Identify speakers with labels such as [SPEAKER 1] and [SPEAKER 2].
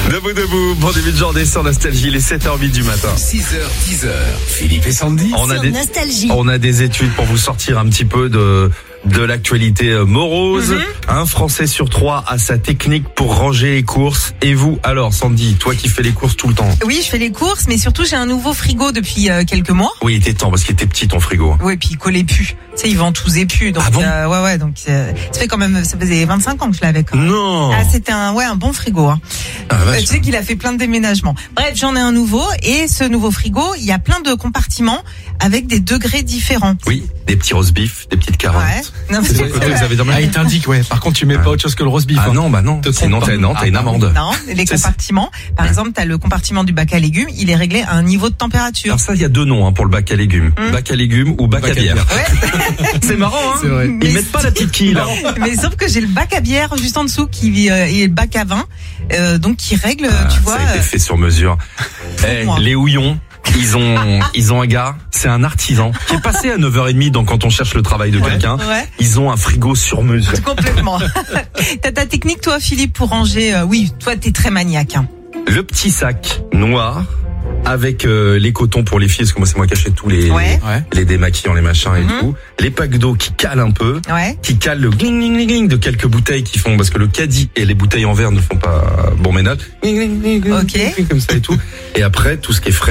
[SPEAKER 1] Debout, bon début de journée sur Nostalgie, les 7h08 du matin.
[SPEAKER 2] 6h, 10h, Philippe et Sandy.
[SPEAKER 3] Nostalgie.
[SPEAKER 1] On a des études pour vous sortir un petit peu de l'actualité morose. Un Français sur 3 a sa technique pour ranger les courses. Et vous, alors, Sandy, toi qui fais les courses tout le temps.
[SPEAKER 3] Oui, je fais les courses, mais surtout j'ai un nouveau frigo depuis quelques mois.
[SPEAKER 1] Oui, il était temps parce qu'il était petit ton frigo.
[SPEAKER 3] Oui, puis il collait plus. Tu sais, il ventoussait plus. Donc,
[SPEAKER 1] Ah bon
[SPEAKER 3] ouais, donc ça fait quand même, ça faisait 25 ans que je l'avais quand même.
[SPEAKER 1] Non.
[SPEAKER 3] Ah, c'était un bon frigo. Hein.
[SPEAKER 1] Ah, vache.
[SPEAKER 3] Tu sais qu'il a fait plein de déménagements. Bref, j'en ai un nouveau et ce nouveau frigo, il y a plein de compartiments avec des degrés différents.
[SPEAKER 1] Oui, des petits roast beef, des petites carottes.
[SPEAKER 3] Ouais. Non, mais
[SPEAKER 1] C'est le côté que vous avez dans
[SPEAKER 4] Ah, il t'indique, ouais. Par contre, tu mets pas autre chose que le roast beef.
[SPEAKER 1] Ah non, bah non. Sinon, t'as une amende.
[SPEAKER 3] Non, les compartiments. Par exemple, t'as le compartiment du bac à légumes, il est réglé à un niveau de température.
[SPEAKER 1] Alors ça, il y a deux noms pour le bac à légumes. Bac à légumes ou bac à bière.
[SPEAKER 3] Ouais.
[SPEAKER 1] C'est marrant, hein.
[SPEAKER 4] C'est vrai.
[SPEAKER 1] Ils mettent pas la petite quille, là.
[SPEAKER 3] Mais sauf que j'ai le bac à bière juste en dessous qui et le bac à vin, donc qui règle, tu vois.
[SPEAKER 1] Ça a été fait sur mesure.
[SPEAKER 3] moi.
[SPEAKER 1] Les houillons, ils ont un gars, c'est un artisan qui est passé à 9h30 donc quand on cherche le travail de quelqu'un.
[SPEAKER 3] Ouais.
[SPEAKER 1] Ils ont un frigo sur mesure.
[SPEAKER 3] Complètement. T'as ta technique, toi, Philippe, pour ranger. Oui, toi, t'es très maniaque. Hein.
[SPEAKER 1] Le petit sac noir avec les cotons pour les filles, parce que moi c'est moi qui achète tous les
[SPEAKER 3] Ouais.
[SPEAKER 1] les démaquillants, les machins et tout. Les packs d'eau qui calent un peu.
[SPEAKER 3] Ouais.
[SPEAKER 1] Qui calent le gling gling gling gling de quelques bouteilles qui font, parce que le caddie et les bouteilles en verre ne font pas bon ménage. Gling, gling, gling, gling,
[SPEAKER 3] Ok.
[SPEAKER 1] gling, comme ça et tout. Et après tout ce qui est frais